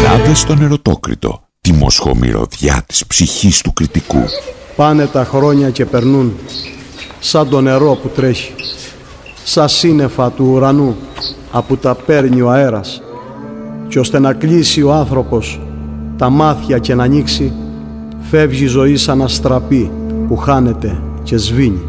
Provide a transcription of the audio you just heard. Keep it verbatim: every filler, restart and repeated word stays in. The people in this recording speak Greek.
Λάδες στον ερωτόκριτο, τη μοσχομυρωδιά της ψυχής του κριτικού. Πάνε τα χρόνια και περνούν, σαν το νερό που τρέχει, σαν σύννεφα του ουρανού, απού τα παίρνει ο αέρας, κι ώστε να κλείσει ο άνθρωπος τα μάτια και να ανοίξει, φεύγει η ζωή σαν αστραπή που χάνεται και σβήνει.